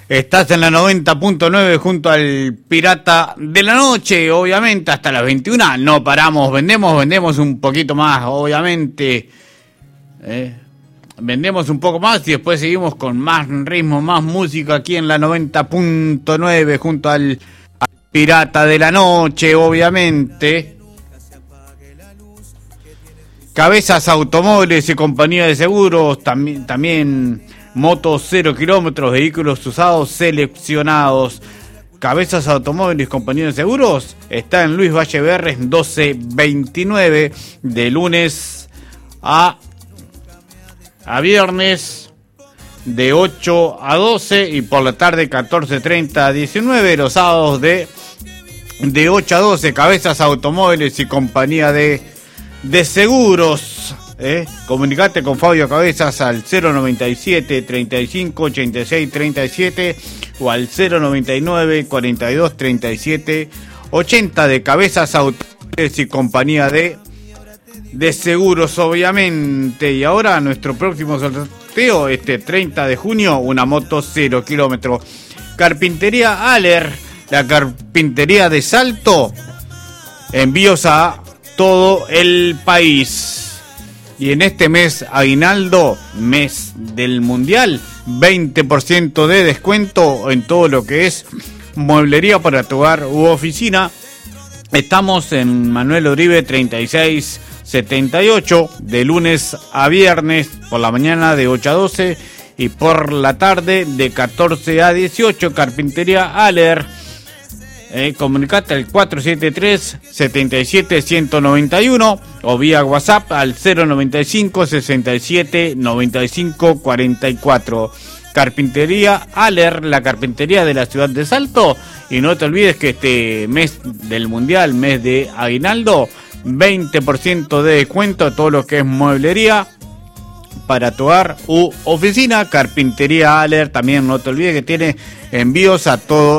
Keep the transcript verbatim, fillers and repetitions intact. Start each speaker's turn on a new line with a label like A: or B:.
A: Estás en la noventa punto nueve junto al Pirata de la Noche, obviamente, hasta las veintiuna. No paramos, vendemos, vendemos un poquito más, obviamente. Eh, vendemos un poco más y después seguimos con más ritmo, más música aquí en la noventa punto nueve junto al, al Pirata de la Noche, obviamente. Cabezas Automóviles y Compañía de Seguros, también... también motos cero kilómetros, vehículos usados seleccionados. Cabezas Automóviles, Compañía de Seguros, está en Luis Valle Berres doce veintinueve, de lunes a, a viernes de ocho a doce y por la tarde catorce treinta a diecinueve, los sábados de, de ocho a doce. Cabezas Automóviles y Compañía de, de Seguros. Eh, comunicate con Fabio Cabezas al cero noventa y siete, treinta y cinco, ochenta y seis, treinta y siete o al cero noventa y nueve, cuarenta y dos, treinta y siete, ochenta de Cabezas Automóviles y Compañía de, de Seguros, obviamente. Y ahora nuestro próximo sorteo, este treinta de junio, una moto cero kilómetros. Carpintería Aller, la carpintería de Salto, envíos a todo el país. Y en este mes aguinaldo, mes del mundial, veinte por ciento de descuento en todo lo que es mueblería para tu hogar u oficina. Estamos en Manuel Uribe treinta y seis setenta y ocho, de lunes a viernes, por la mañana de ocho a doce y por la tarde de catorce a dieciocho. Carpintería Aller. Eh, comunicate al cuatro siete tres, siete siete, uno nueve uno o vía WhatsApp al cero noventa y cinco, sesenta y siete, noventa y cinco, cuarenta y cuatro. Carpintería Aller, la carpintería de la ciudad de Salto. Y no te olvides que este mes del mundial, mes de aguinaldo, veinte por ciento de descuento a todo lo que es mueblería para tu hogar u oficina. Carpintería Aller, también no te olvides que tiene envíos a todo